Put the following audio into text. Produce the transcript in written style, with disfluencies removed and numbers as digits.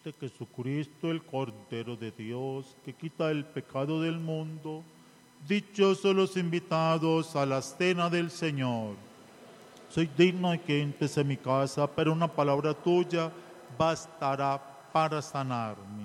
de Jesucristo, el Cordero de Dios, que quita el pecado del mundo. Dichosos los invitados a la cena del Señor. Soy digno de que entres en mi casa, pero una palabra tuya bastará para sanarme.